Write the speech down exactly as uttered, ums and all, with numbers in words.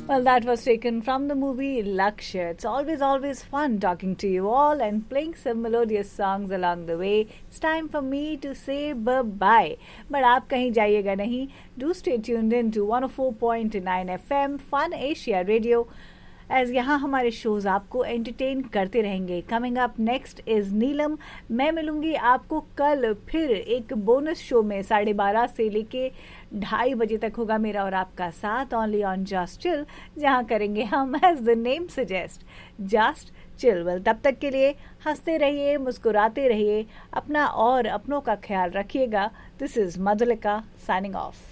Well, that was taken from the movie Lakshya. It's always, always fun talking to you all and playing some melodious songs along the way. It's time for me to say bye-bye. But आप कहीं जाइएगा नहीं. Do stay tuned in to one oh four point nine F M Fun Asia Radio. As यहाँ हमारे shows आपको entertain करते रहेंगे. Coming up next is नीलम. मैं मिलूंगी आपको कल फिर एक बोनस शो में. साढ़े बारह से लेके ढाई बजे तक होगा मेरा और आपका साथ ओनली ऑन जस्ट चिल, जहाँ करेंगे हम as the name suggest just chill. Well, तब तक के लिए हंसते रहिए, मुस्कुराते रहिए, अपना और अपनों का ख्याल रखिएगा. This is Madhulika signing off.